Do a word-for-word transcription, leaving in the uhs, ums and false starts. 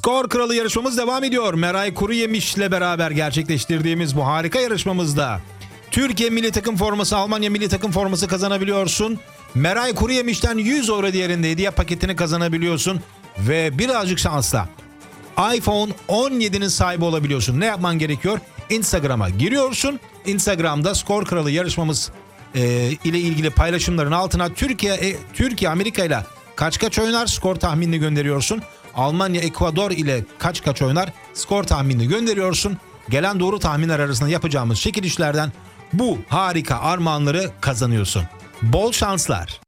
Skor Kralı yarışmamız devam ediyor. Meray Kuruyemiş'le beraber gerçekleştirdiğimiz bu harika yarışmamızda Türkiye milli takım forması, Almanya milli takım forması kazanabiliyorsun. Meray Kuruyemiş'ten yüz euro değerinde hediye paketini kazanabiliyorsun. Ve birazcık şansla iPhone on yedinin sahibi olabiliyorsun. Ne yapman gerekiyor? Instagram'a giriyorsun. Instagram'da Skor Kralı yarışmamız e, ile ilgili paylaşımların altına Türkiye, e, Türkiye Amerika ile kaç kaç oynar skor tahminini gönderiyorsun. Almanya Ekvador ile kaç kaç oynar skor tahminini gönderiyorsun. Gelen doğru tahminler arasında yapacağımız çekilişlerden bu harika armağanları kazanıyorsun. Bol şanslar.